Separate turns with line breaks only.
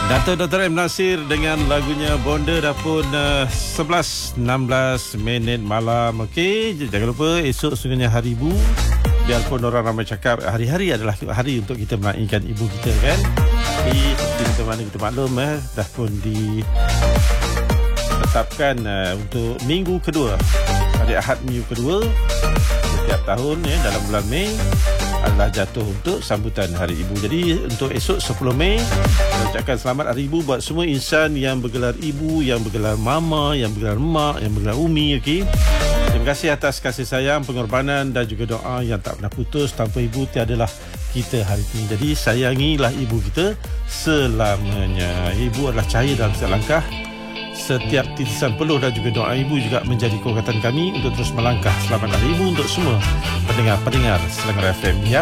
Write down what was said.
Dato' Dr. M. Nasir dengan lagunya Bonda dah pun 11.16 minit malam. Okey, jangan lupa esok sebenarnya Hari Ibu. Biarpun orang ramai cakap hari-hari adalah hari untuk kita menaikkan ibu kita kan. Tapi seperti mana kita maklum dah pun ditetapkan untuk minggu kedua, hari Ahad minggu kedua setiap tahun dalam bulan Mei adalah jatuh untuk sambutan Hari Ibu. Jadi untuk esok 10 Mei saya ucapkan selamat Hari Ibu buat semua insan yang bergelar ibu, yang bergelar mama, yang bergelar mak, yang bergelar umi. Okey. Terima kasih atas kasih sayang, pengorbanan dan juga doa yang tak pernah putus. Tanpa ibu tiadalah kita hari ini. Jadi sayangilah ibu kita selamanya. Ibu adalah cahaya dalam setiap langkah. Setiap titisan peluh dan juga doa ibu juga menjadi kekuatan kami untuk terus melangkah. Selamat Hari Ibu untuk semua pendengar-pendengar Selangor FM yang